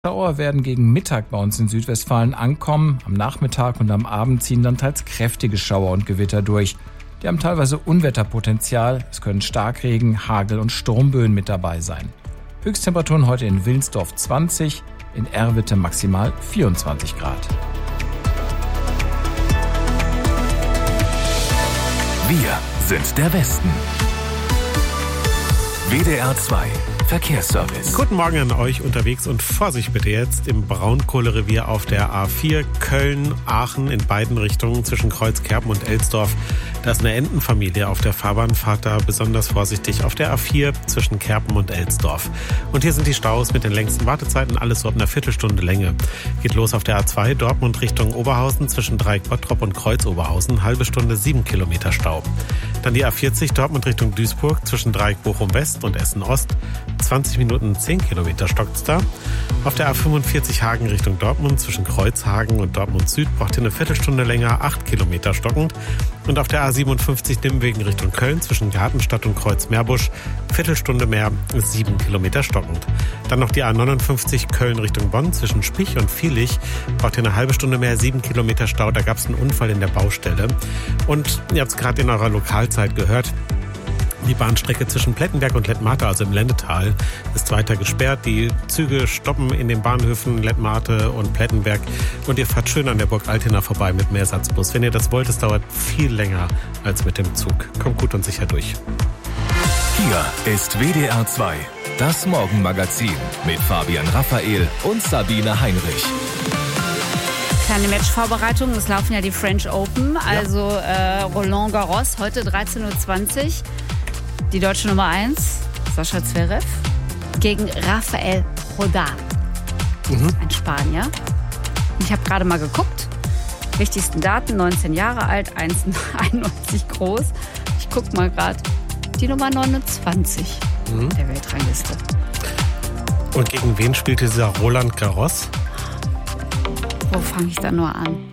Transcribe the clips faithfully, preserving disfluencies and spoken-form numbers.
Schauer werden gegen Mittag bei uns in Südwestfalen ankommen. Am Nachmittag und am Abend ziehen dann teils kräftige Schauer und Gewitter durch. Die haben teilweise Unwetterpotenzial. Es können Starkregen, Hagel und Sturmböen mit dabei sein. Höchsttemperaturen heute in Wilnsdorf zwanzig, in Erwitte maximal vierundzwanzig Grad. Wir sind der Westen. W D R zwei Verkehrsservice. Guten Morgen an euch unterwegs und Vorsicht bitte jetzt im Braunkohlerevier auf der A vier Köln-Aachen in beiden Richtungen zwischen Kreuzkerpen und Elsdorf. Da ist eine Entenfamilie auf der Fahrbahn, fahrt da besonders vorsichtig auf der A vier zwischen Kerpen und Elsdorf. Und hier sind die Staus mit den längsten Wartezeiten, alles so ab einer Viertelstunde Länge. Geht los auf der A zwei Dortmund Richtung Oberhausen zwischen Dreieck-Bottrop und Kreuz-Oberhausen, halbe Stunde sieben Kilometer Stau. Dann die A vierzig Dortmund Richtung Duisburg zwischen Dreieck-Bochum-West und Essen-Ost. zwanzig Minuten zehn Kilometer stockt's da. Auf der A fünfundvierzig Hagen Richtung Dortmund zwischen Kreuzhagen und Dortmund Süd braucht ihr eine Viertelstunde länger, acht Kilometer stockend. Und auf der A siebenundfünfzig Nimwegen Richtung Köln zwischen Gartenstadt und Kreuz-Meerbusch Viertelstunde mehr, sieben Kilometer stockend. Dann noch die A neunundfünfzig Köln Richtung Bonn zwischen Spich und Viehlich braucht ihr eine halbe Stunde mehr, sieben Kilometer Stau. Da gab es einen Unfall in der Baustelle. Und ihr habt es gerade in eurer Lokalzeit gehört. Die Bahnstrecke zwischen Plettenberg und Lettmate, also im Lendetal, ist weiter gesperrt. Die Züge stoppen in den Bahnhöfen Lettmate und Plettenberg und ihr fahrt schön an der Burg Altena vorbei mit Mehrsatzbus. Wenn ihr das wollt, es dauert viel länger als mit dem Zug. Kommt gut und sicher durch. Hier ist W D R zwei, das Morgenmagazin mit Fabian Raphael und Sabine Heinrich. Kleine Matchvorbereitung, es laufen ja die French Open, also äh, Roland Garros, heute dreizehn Uhr zwanzig. Die deutsche Nummer eins, Sascha Zverev, gegen Rafael Nadal, mhm. ein Spanier. Ich habe gerade mal geguckt, wichtigsten Daten, neunzehn Jahre alt, eins Komma einundneunzig groß. Ich gucke mal gerade, die Nummer neunundzwanzig mhm. der Weltrangliste. Und gegen wen spielt dieser Roland Garros? Wo fange ich da nur an?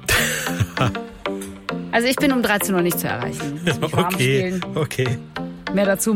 Also ich bin um dreizehn Uhr nicht zu erreichen. Okay, okay. Mehr dazu